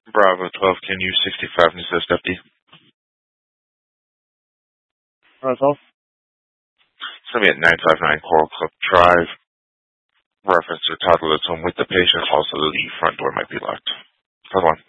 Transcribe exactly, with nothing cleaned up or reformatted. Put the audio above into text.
Bravo twelve, can you sixty-five and assist F D? Bravo twelve? It's going to be at nine five nine Coral Club Drive. Reference to a toddler that's home with the patient. Also, the front door might be locked. Hold on.